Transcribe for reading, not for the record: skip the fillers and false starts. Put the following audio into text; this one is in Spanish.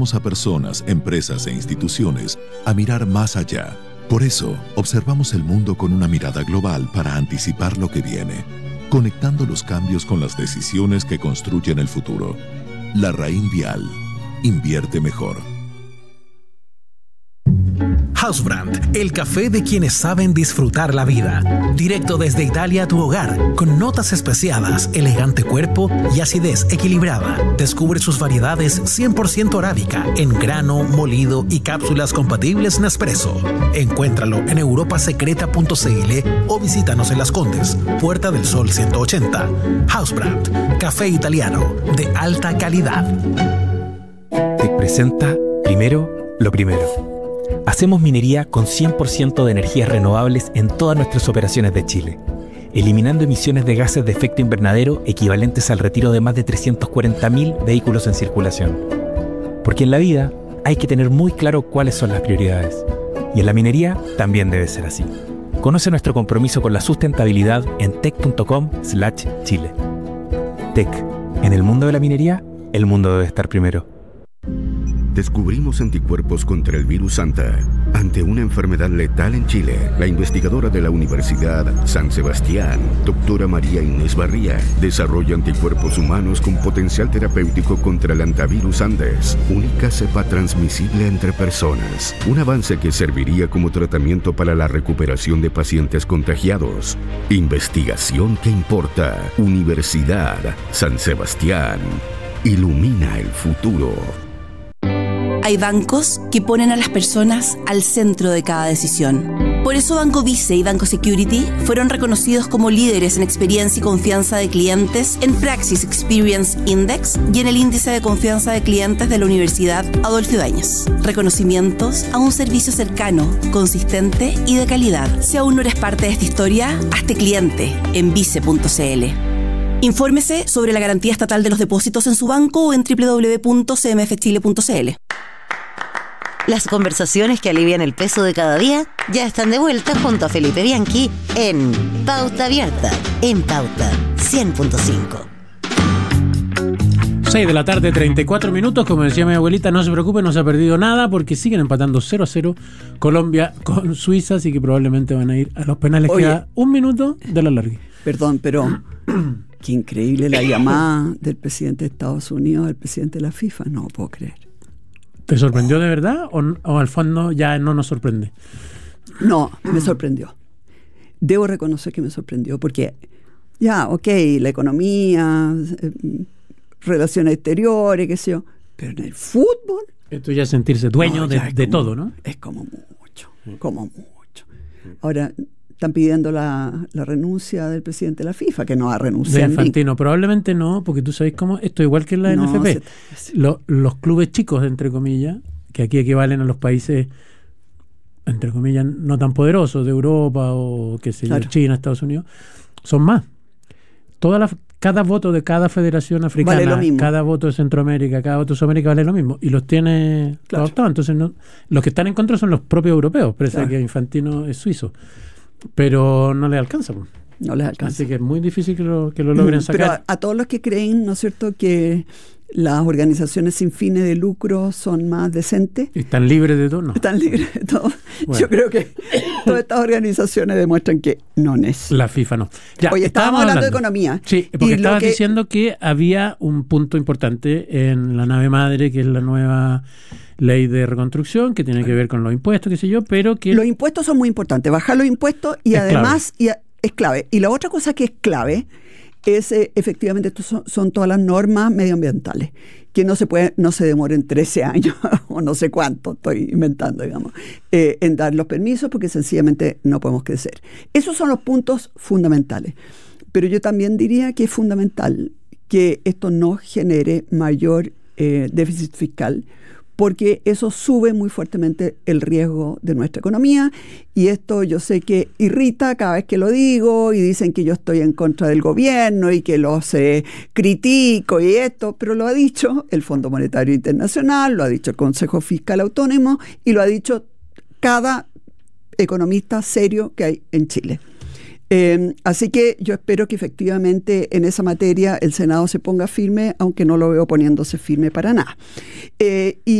invitamos a personas, empresas e instituciones a mirar más allá. Por eso, observamos el mundo con una mirada global para anticipar lo que viene, conectando los cambios con las decisiones que construyen el futuro. Larraín Vial. Invierte mejor. Housebrand, el café de quienes saben disfrutar la vida. Directo desde Italia a tu hogar, con notas especiadas, elegante cuerpo y acidez equilibrada. Descubre sus variedades 100% arábica, en grano, molido y cápsulas compatibles Nespresso. Encuéntralo en europasecreta.cl o visítanos en Las Condes, Puerta del Sol 180. Housebrand, café italiano de alta calidad. Te presenta Primero lo Primero. Hacemos minería con 100% de energías renovables en todas nuestras operaciones de Chile, eliminando emisiones de gases de efecto invernadero equivalentes al retiro de más de 340.000 vehículos en circulación. Porque en la vida hay que tener muy claro cuáles son las prioridades. Y en la minería también debe ser así. Conoce nuestro compromiso con la sustentabilidad en tec.com/Chile. Tec. En el mundo de la minería, el mundo debe estar primero. Descubrimos anticuerpos contra el virus Anta. Ante una enfermedad letal en Chile, la investigadora de la Universidad San Sebastián, doctora María Inés Barría, desarrolla anticuerpos humanos con potencial terapéutico contra el antivirus Andes, única cepa transmisible entre personas. Un avance que serviría como tratamiento para la recuperación de pacientes contagiados. Investigación que importa. Universidad San Sebastián. Ilumina el futuro. Hay bancos que ponen a las personas al centro de cada decisión. Por eso Banco Vice y Banco Security fueron reconocidos como líderes en experiencia y confianza de clientes en Praxis Experience Index y en el índice de confianza de clientes de la Universidad Adolfo Ibáñez. Reconocimientos a un servicio cercano, consistente y de calidad. Si aún no eres parte de esta historia, hazte cliente en vice.cl. Infórmese sobre la garantía estatal de los depósitos en su banco o en www.cmfchile.cl. Las conversaciones que alivian el peso de cada día ya están de vuelta junto a Felipe Bianchi en Pauta Abierta, en Pauta 100.5. 6 de la tarde, 34 minutos. Como decía mi abuelita, no se preocupe, no se ha perdido nada porque siguen empatando 0-0 Colombia con Suiza, así que probablemente van a ir a los penales. Oye, queda un minuto de la larga. Perdón, pero qué increíble la llamada del presidente de Estados Unidos al presidente de la FIFA. No puedo creer. ¿Te sorprendió de verdad o al fondo ya no nos sorprende? No, me sorprendió. Debo reconocer que me sorprendió porque ya, ok, la economía, relaciones exteriores, qué sé yo, pero en el fútbol... Esto ya es sentirse dueño de todo, ¿no? Es como mucho. Ahora... Están pidiendo la renuncia del presidente de la FIFA, que no va a renunciar. De Infantino, probablemente no, porque tú sabes cómo, esto igual que en la NFP. Los clubes chicos, entre comillas, que aquí equivalen a los países, entre comillas, no tan poderosos de Europa o qué sé yo, China, Estados Unidos, son más. Cada voto de cada federación africana, vale lo mismo. Cada voto de Centroamérica, cada voto de Sudamérica vale lo mismo. Y los tiene adoptados. Entonces, los que están en contra son los propios europeos, pese a que Infantino es suizo. Pero no les alcanza. No les alcanza. Así que es muy difícil que lo logren sacar. Pero a todos los que creen, ¿no es cierto?, que las organizaciones sin fines de lucro son más decentes. ¿Están libres de todo? No. Están libres de todo. Bueno. Yo creo que todas estas organizaciones demuestran que no es. La FIFA no. Ya, oye, estábamos hablando de economía. Sí, porque estabas diciendo que había un punto importante en la nave madre, que es la nueva ley de reconstrucción, que tiene que ver con los impuestos, qué sé yo, pero que... Los impuestos son muy importantes, bajar los impuestos y además es clave. Y la otra cosa que es clave es efectivamente, estos son todas las normas medioambientales, que no se demoren 13 años o no sé cuánto, estoy inventando, digamos, en dar los permisos porque sencillamente no podemos crecer. Esos son los puntos fundamentales. Pero yo también diría que es fundamental que esto no genere mayor déficit fiscal, porque eso sube muy fuertemente el riesgo de nuestra economía, y esto yo sé que irrita cada vez que lo digo, y dicen que yo estoy en contra del gobierno y que los critico y esto, pero lo ha dicho el Fondo Monetario Internacional, lo ha dicho el Consejo Fiscal Autónomo y lo ha dicho cada economista serio que hay en Chile. Así que yo espero que efectivamente en esa materia el Senado se ponga firme, aunque no lo veo poniéndose firme para nada.